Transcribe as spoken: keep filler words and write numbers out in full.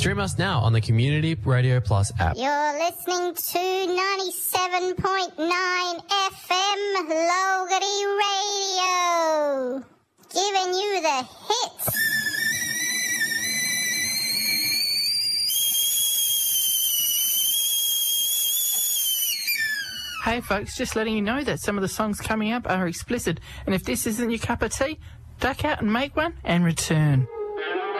Stream us now on the Community Radio Plus app. You're listening to ninety-seven point nine F M Logarty Radio, giving you the hits. Hey folks, just letting you know that some of the songs coming up are explicit, and if this isn't your cup of tea, duck out and make one and return.